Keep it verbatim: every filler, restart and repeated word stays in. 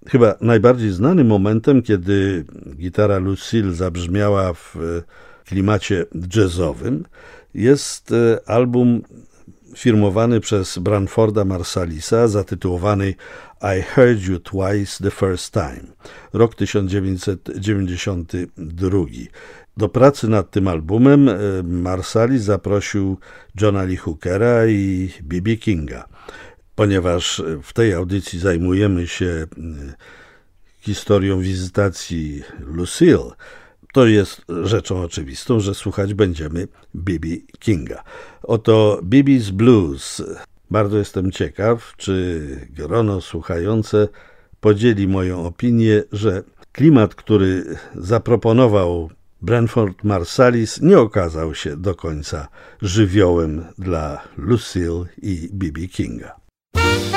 Chyba najbardziej znanym momentem, kiedy gitara Lucille zabrzmiała w klimacie jazzowym, jest album firmowany przez Branforda Marsalisa, zatytułowany I Heard You Twice the First Time, rok tysiąc dziewięćset dziewięćdziesiąty drugi. Do pracy nad tym albumem Marsalis zaprosił Johna Lee Hookera i B B Kinga. Ponieważ w tej audycji zajmujemy się historią wizytacji Lucille, to jest rzeczą oczywistą, że słuchać będziemy B B Kinga. Oto B B's Blues. Bardzo jestem ciekaw, czy grono słuchające podzieli moją opinię, że klimat, który zaproponował Branford Marsalis, nie okazał się do końca żywiołem dla Lucille i B B Kinga.